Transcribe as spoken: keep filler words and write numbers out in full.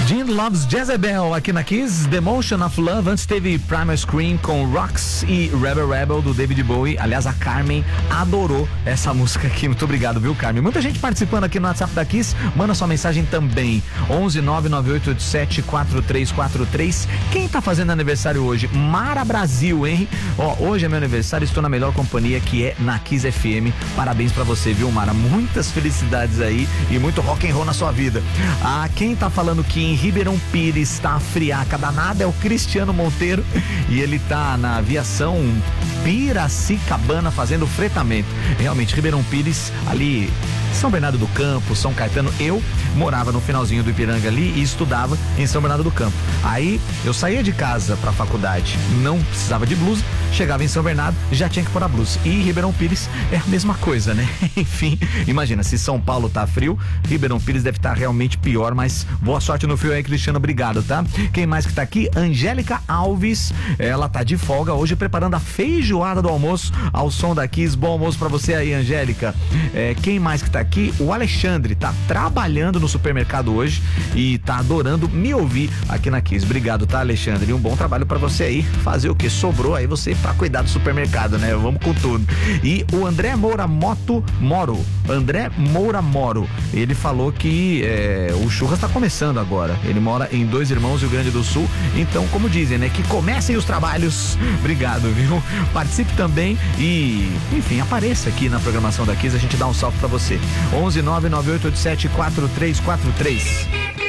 Gene Loves Jezebel aqui na Kiss, The Motion of Love. Antes teve Primal Scream com Rocks e Rebel Rebel do David Bowie. Aliás, a Carmen adorou essa música aqui. Muito obrigado, viu, Carmen? Muita gente participando aqui no WhatsApp da Kiss. Manda sua mensagem também. onze nove nove oito oito sete quatro três quatro três. Quem tá fazendo aniversário hoje? Mara Brasil, hein? Ó, hoje é meu aniversário, estou na melhor companhia, que é na Kiss F M. Parabéns pra você, viu, Mara? Muitas felicidades aí e muito rock and roll na sua vida. Ah, quem tá falando que em Ribeirão Pires tá a friaca danada é o Cristiano Monteiro, e ele tá na aviação Piracicabana fazendo fretamento. Realmente, Ribeirão Pires, ali São Bernardo do Campo, São Caetano. Eu morava no finalzinho do Ipiranga ali e estudava em São Bernardo do Campo. Aí eu saía de casa pra faculdade, não precisava de blusa, chegava em São Bernardo, já tinha que pôr a blusa. E Ribeirão Pires é a mesma coisa, né? Enfim, imagina, se São Paulo tá frio, Ribeirão Pires deve estar realmente pior, mas boa sorte no frio aí, Cristiano, obrigado, tá? Quem mais que tá aqui? Angélica Alves, ela tá de folga hoje preparando a feijoada do almoço ao som da Kiss. Bom almoço pra você aí, Angélica. É, quem mais que tá aqui? O Alexandre tá trabalhando no supermercado hoje e tá adorando me ouvir aqui na Kiss. Obrigado, tá, Alexandre? E um bom trabalho pra você aí. Fazer o que sobrou aí você pra cuidar do supermercado, né? Vamos com tudo. E o André Moura Moto Moro, André Moura Moro, ele falou que é, o Churras tá começando agora. Ele mora em Dois Irmãos, Rio Grande do Sul. Então, como dizem, né? Que comecem os trabalhos. Obrigado, viu? Participe também e, enfim, apareça aqui na programação da Kiss. A gente dá um salve pra você. onze nove nove oito oito sete quatro três quatro três.